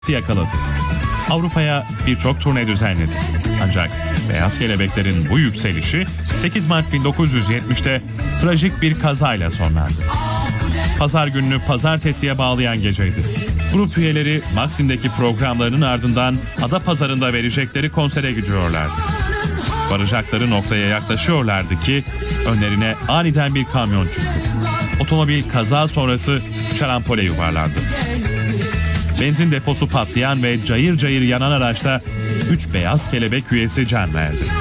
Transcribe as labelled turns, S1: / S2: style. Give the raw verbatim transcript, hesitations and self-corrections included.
S1: yakaladı. Avrupa'ya birçok turne düzenledi. Ancak Beyaz Kelebeklerin bu yükselişi sekiz Mart bin dokuz yüz yetmişte trajik bir kazayla sonlandı. Pazar gününü pazartesiye bağlayan geceydi. Grup üyeleri Maksim'deki programlarının ardından Adapazarı'nda verecekleri konsere gidiyorlardı. Varacakları noktaya yaklaşıyorlardı ki önlerine aniden bir kamyon çıktı. Otomobil kaza sonrası şarampole yuvarlandı. Benzin deposu patlayan ve cayır cayır yanan araçta üç Beyaz Kelebek üyesi can verdi.